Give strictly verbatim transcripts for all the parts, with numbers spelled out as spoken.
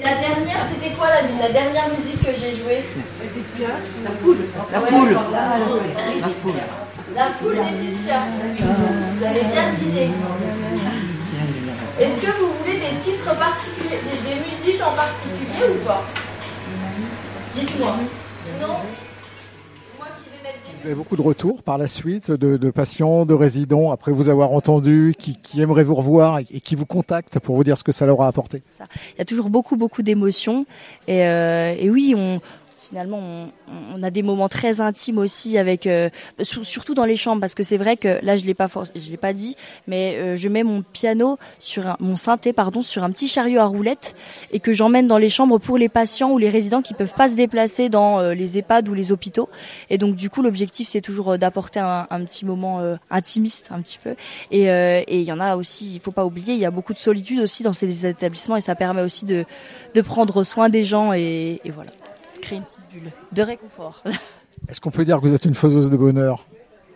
la dernière, c'était quoi la, la dernière musique que j'ai jouée? La foule. La Ouais. foule. Ouais. La foule. La foule d'Edith Piaf. Vous avez bien deviné. Est-ce que vous voulez des titres particuliers, des, des musiques en particulier ou pas? Dites-moi. Sinon, moi qui vais mettre des... Vous avez beaucoup de retours par la suite de, de patients, de résidents, après vous avoir entendu, qui, qui aimeraient vous revoir et, et qui vous contactent pour vous dire ce que ça leur a apporté. Il y a toujours beaucoup, beaucoup d'émotions. Et, euh, et oui, on, finalement, on, on a des moments très intimes aussi, avec, euh, surtout dans les chambres, parce que c'est vrai que là, je l'ai pas, je l'ai pas dit, mais euh, je mets mon piano sur un, mon synthé, pardon, sur un petit chariot à roulettes et que j'emmène dans les chambres pour les patients ou les résidents qui peuvent pas se déplacer dans euh, les EHPAD ou les hôpitaux. Et donc, du coup, l'objectif, c'est toujours euh, d'apporter un, un petit moment euh, intimiste, un petit peu. Et euh, et il y en a aussi, il faut pas oublier, il y a beaucoup de solitude aussi dans ces établissements et ça permet aussi de de prendre soin des gens et, et voilà. Créer une petite bulle de réconfort. Est-ce qu'on peut dire que vous êtes une faiseuse de bonheur?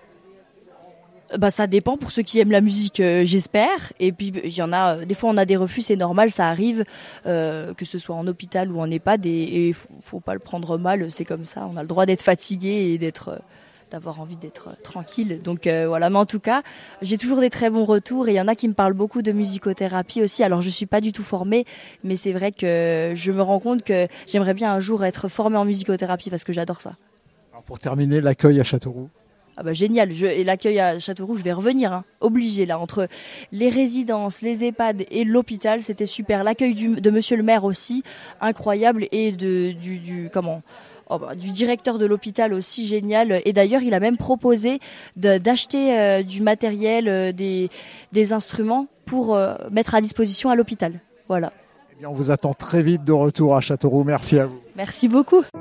Bah ça dépend pour ceux qui aiment la musique, euh, j'espère. Et puis il y en a, euh, des fois on a des refus, c'est normal, ça arrive, euh, que ce soit en hôpital ou en EHPAD, et, et faut, faut pas le prendre mal, c'est comme ça. On a le droit d'être fatigué et d'être, euh, d'avoir envie d'être euh, tranquille. Donc euh, voilà. Mais en tout cas, j'ai toujours des très bons retours et il y en a qui me parlent beaucoup de musicothérapie aussi. Alors je suis pas du tout formée, mais c'est vrai que je me rends compte que j'aimerais bien un jour être formée en musicothérapie parce que j'adore ça. Alors pour terminer, l'accueil à Châteauroux. Ah bah génial, je, et l'accueil à Châteauroux, je vais revenir, hein. Obligé là, entre les résidences, les EHPAD et l'hôpital, c'était super. L'accueil du, de monsieur le maire aussi, incroyable, et de, du, du, comment, oh bah, du directeur de l'hôpital aussi, génial. Et d'ailleurs, il a même proposé de, d'acheter euh, du matériel, euh, des, des instruments pour euh, mettre à disposition à l'hôpital. Voilà. Eh bien, on vous attend très vite de retour à Châteauroux. Merci à vous. Merci beaucoup.